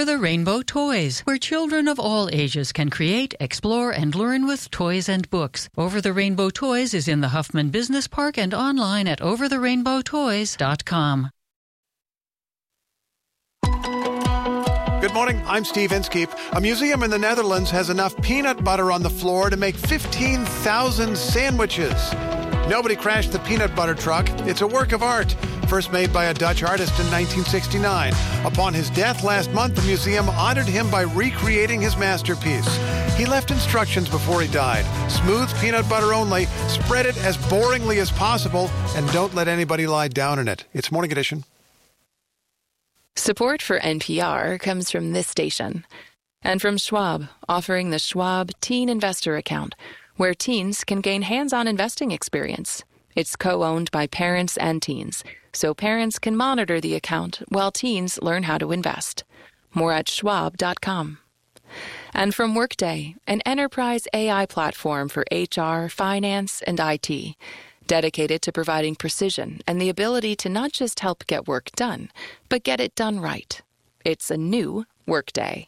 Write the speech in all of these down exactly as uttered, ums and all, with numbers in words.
Over the Rainbow Toys, where children of all ages can create, explore, and learn with toys and books. Over the Rainbow Toys is in the Huffman Business Park and online at over the rainbow toys dot com. Good morning, I'm Steve Inskeep. A museum in the Netherlands has enough peanut butter on the floor to make fifteen thousand sandwiches. Nobody crashed the peanut butter truck. It's a work of art, first made by a Dutch artist in nineteen sixty-nine. Upon his death last month, the museum honored him by recreating his masterpiece. He left instructions before he died. Smooth peanut butter only, spread it as boringly as possible, and don't let anybody lie down in it. It's Morning Edition. Support for N P R comes from this station and from Schwab, offering the Schwab Teen Investor Account, where teens can gain hands-on investing experience. It's co-owned by parents and teens, so parents can monitor the account while teens learn how to invest. More at schwab dot com. And from Workday, an enterprise A I platform for H R, finance, and I T, dedicated to providing precision and the ability to not just help get work done, but get it done right. It's a new Workday.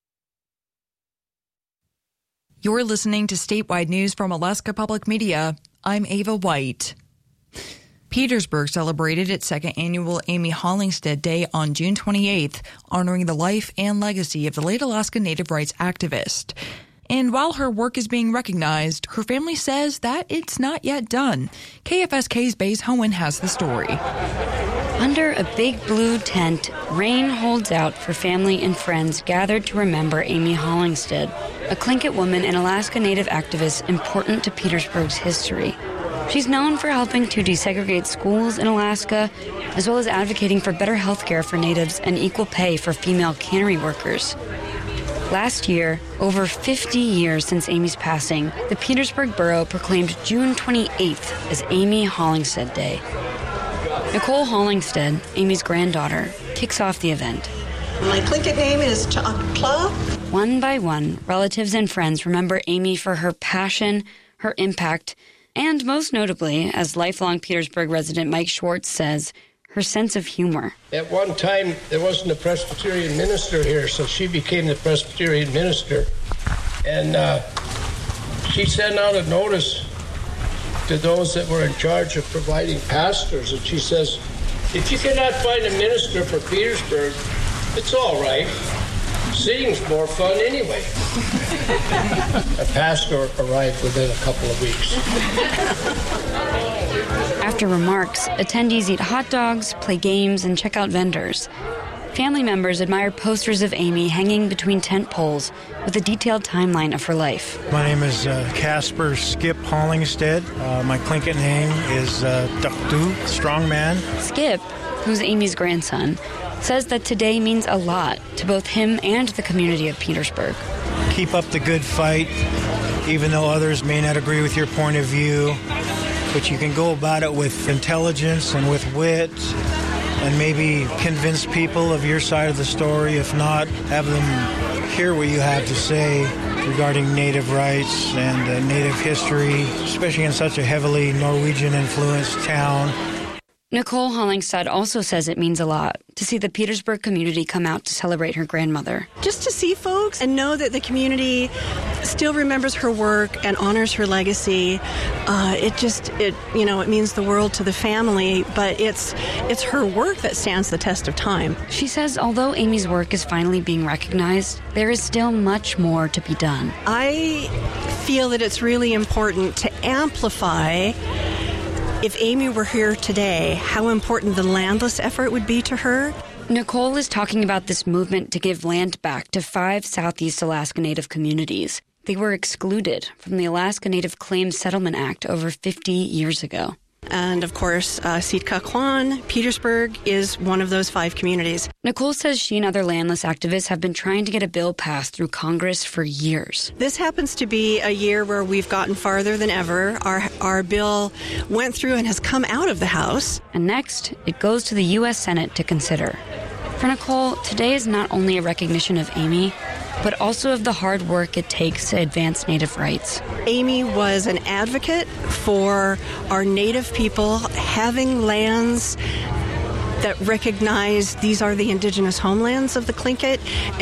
You're listening to statewide news from Alaska Public Media. I'm Ava White. Petersburg celebrated its second annual Amy Hollingsted Day on June twenty-eighth, honoring the life and legacy of the late Alaska Native rights activist. And while her work is being recognized, her family says that it's not yet done. K F S K's Baze Hohen has the story. Under a big blue tent, rain holds out for family and friends gathered to remember Amy Hollingsted, a Tlingit woman and Alaska Native activist important to Petersburg's history. She's known for helping to desegregate schools in Alaska, as well as advocating for better health care for Natives and equal pay for female cannery workers. Last year, over fifty years since Amy's passing, the Petersburg Borough proclaimed June twenty-eighth as Amy Hollingsted Day. Nicole Hollingsted, Amy's granddaughter, kicks off the event. My Tlingit name is Chakla. One by one, relatives and friends remember Amy for her passion, her impact, and most notably, as lifelong Petersburg resident Mike Schwartz says, her sense of humor. At one time, there wasn't a Presbyterian minister here, so she became the Presbyterian minister. And uh, she sent out a notice to those that were in charge of providing pastors, and she says, if you cannot find a minister for Petersburg, it's all right. Singing's more fun anyway. A pastor arrived within a couple of weeks. After remarks, attendees eat hot dogs, play games, and check out vendors. Family members admire posters of Amy hanging between tent poles with a detailed timeline of her life. My name is uh, Casper Skip Hollingsted. Uh, my Tlingit name is uh, Dukdu, strongman. Skip, who's Amy's grandson, says that today means a lot to both him and the community of Petersburg. Keep up the good fight, even though others may not agree with your point of view, but you can go about it with intelligence and with wit, and maybe convince people of your side of the story. If not, have them hear what you have to say regarding Native rights and uh, Native history, especially in such a heavily Norwegian-influenced town. Nicole Hollingsted also says it means a lot to see the Petersburg community come out to celebrate her grandmother. Just to see folks and know that the community still remembers her work and honors her legacy, uh, it just, it you know, it means the world to the family, but it's it's her work that stands the test of time. She says although Amy's work is finally being recognized, there is still much more to be done. I feel that it's really important to amplify, if Amy were here today, how important the landless effort would be to her. Nicole is talking about this movement to give land back to five Southeast Alaska Native communities. They were excluded from the Alaska Native Claims Settlement Act over fifty years ago. And, of course, uh, Sitka Kwan, Petersburg, is one of those five communities. Nicole says she and other landless activists have been trying to get a bill passed through Congress for years. This happens to be a year where we've gotten farther than ever. Our, our bill went through and has come out of the House. And next, it goes to the U S Senate to consider. For Nicole, today is not only a recognition of Amy, but also of the hard work it takes to advance Native rights. Amy was an advocate for our Native people having lands that recognize these are the indigenous homelands of the Tlingit,